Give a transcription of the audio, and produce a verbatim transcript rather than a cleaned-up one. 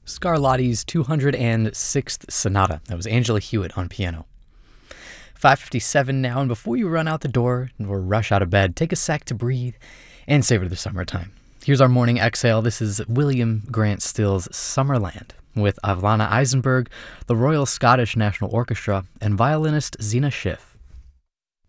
Scarlatti's two hundred sixth Sonata. That was Angela Hewitt on piano. five fifty-seven now, and before you run out the door or rush out of bed, take a sec to breathe and savor the summertime. Here's our morning exhale. This is William Grant Still's Summerland with Ivlana Eisenberg, the Royal Scottish National Orchestra, and violinist Zena Schiff.